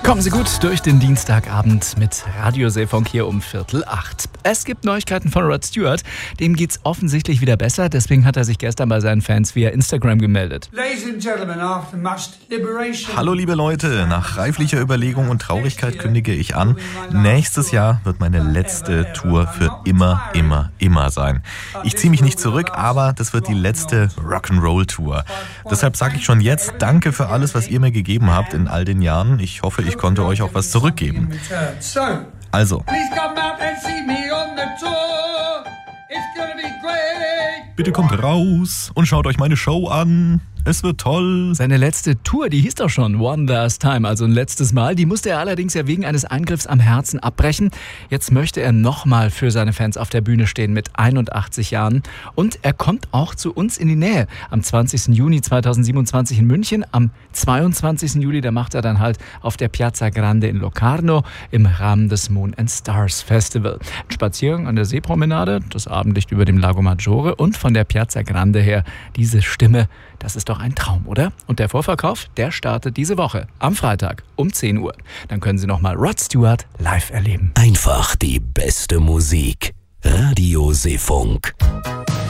Kommen Sie gut durch den Dienstagabend mit Radio Seefunk hier um 7:45. Es gibt Neuigkeiten von Rod Stewart. Dem geht's offensichtlich wieder besser. Deswegen hat er sich gestern bei seinen Fans via Instagram gemeldet. Hallo liebe Leute, nach reiflicher Überlegung und Traurigkeit kündige ich an, nächstes Jahr wird meine letzte Tour für immer sein. Ich ziehe mich nicht zurück, aber das wird die letzte Rock'n'Roll-Tour. Deshalb sage ich schon jetzt Danke für alles, was ihr mir gegeben habt in all den Jahren. Ich hoffe, ich konnte euch auch was zurückgeben. Also, bitte kommt raus und schaut euch meine Show an. Es wird toll. Seine letzte Tour, die hieß doch schon One Last Time, also ein letztes Mal. Die musste er allerdings ja wegen eines Eingriffs am Herzen abbrechen. Jetzt möchte er nochmal für seine Fans auf der Bühne stehen mit 81 Jahren. Und er kommt auch zu uns in die Nähe. Am 20. Juni 2027 in München. Am 22. Juli, da macht er dann halt auf der Piazza Grande in Locarno im Rahmen des Moon and Stars Festival. Ein Spaziergang an der Seepromenade, das Abendlicht über dem Lago Maggiore und von der Piazza Grande her diese Stimme. Das ist doch ein Traum, oder? Und der Vorverkauf, der startet diese Woche am Freitag um 10 Uhr. Dann können Sie nochmal Rod Stewart live erleben. Einfach die beste Musik. Radio Seefunk.